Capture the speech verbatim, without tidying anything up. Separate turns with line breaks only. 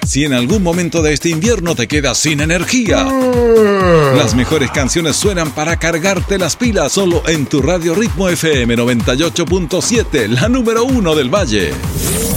Si en algún momento de este invierno te quedas sin energía, las mejores canciones suenan para cargarte las pilas solo en tu radio Ritmo F M noventa y ocho punto siete, la número uno del Valle.